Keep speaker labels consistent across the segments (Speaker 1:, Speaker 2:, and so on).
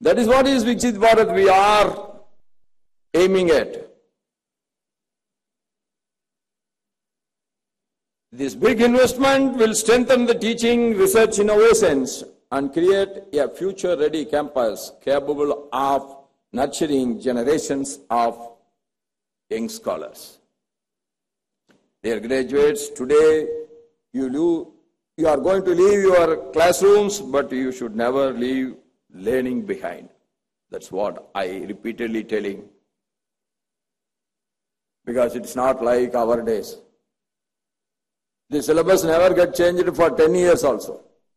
Speaker 1: That is what is Viksit Bharat we are aiming at. This big investment will strengthen the teaching, research, innovations and create a future-ready campus capable of nurturing generations of young scholars. Dear graduates, today you are going to leave your classrooms, but you should never leave learning behind. That's what I repeatedly telling. Because it's not like our days. The syllabus never get changed for 10 years also.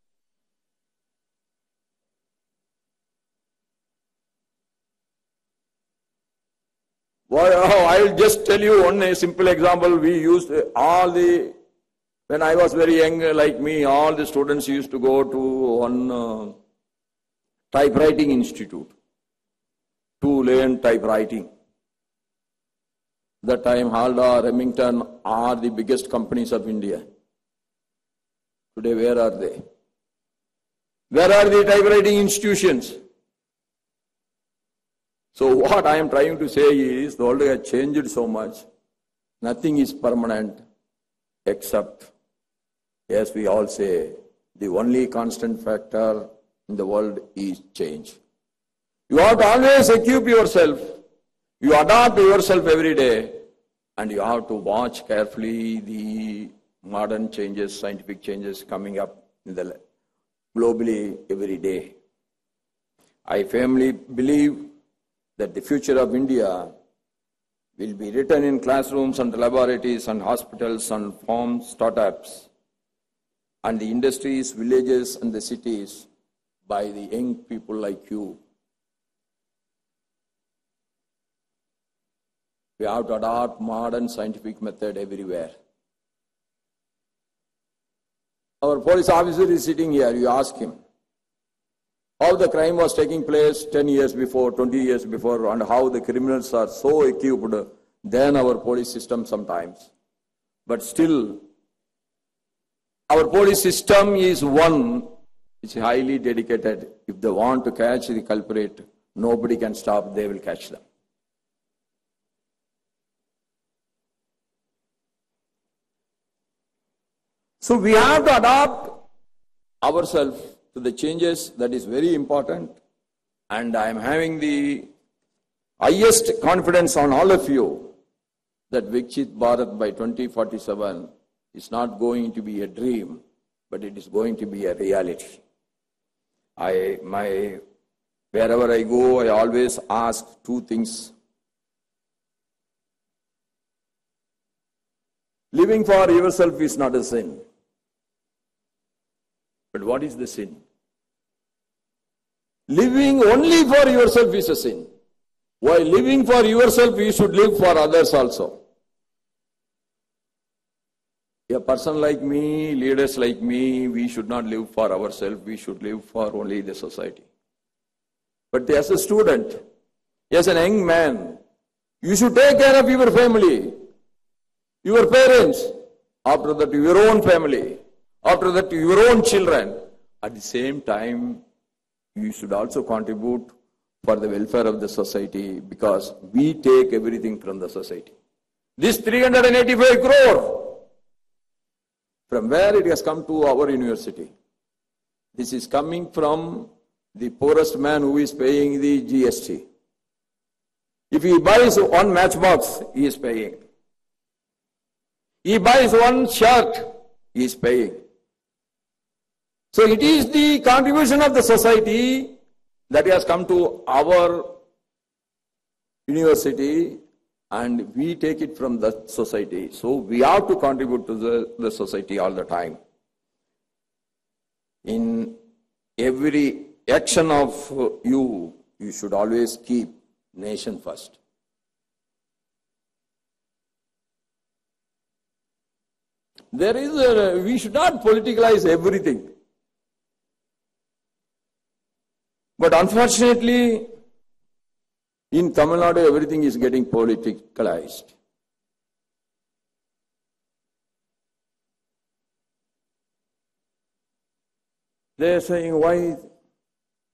Speaker 1: Well, I'll just tell you one simple example. We used when I was very young, like me, all the students used to go to one typewriting institute to learn typewriting. That time, Halda, Remington are the biggest companies of India. Today, where are they? Where are the typewriting institutions? So what I am trying to say is, the world has changed so much. Nothing is permanent except, as we all say, the only constant factor in the world is change. You have to always equip yourself. You adapt yourself every day, and you have to watch carefully the modern changes, scientific changes coming up in the globally every day. I firmly believe that the future of India will be written in classrooms and laboratories and hospitals and farms, startups, and the industries, villages, and the cities by the young people like you. We have to adopt modern scientific method everywhere. Our police officer is sitting here, you ask him how the crime was taking place 10 years before, 20 years before, and how the criminals are so equipped than our police system sometimes. But still, our police system is one which is highly dedicated. If they want to catch the culprit, nobody can stop, they will catch them. So we have to adapt ourselves to the changes. That is very important. And I am having the highest confidence on all of you that Viksit Bharat by 2047 is not going to be a dream, but it is going to be a reality. Wherever I go, I always ask two things. Living for yourself is not a sin. But what is the sin? Living only for yourself is a sin. While living for yourself, you should live for others also. A person like me, leaders like me, we should not live for ourselves, we should live for only the society. But as a student, as an young man, you should take care of your family, your parents, after that your own family, after that your own children. At the same time, you should also contribute for the welfare of the society, because we take everything from the society. This 385 crore, from where it has come to our university? This is coming from the poorest man who is paying the GST. If he buys one matchbox, he is paying. He buys one shirt, he is paying. So it is the contribution of the society that has come to our university, and we take it from the society. So we have to contribute to the society all the time. In every action of you should always keep nation first. We should not politicalize everything. But unfortunately, in Tamil Nadu, everything is getting politicalized. They are saying, why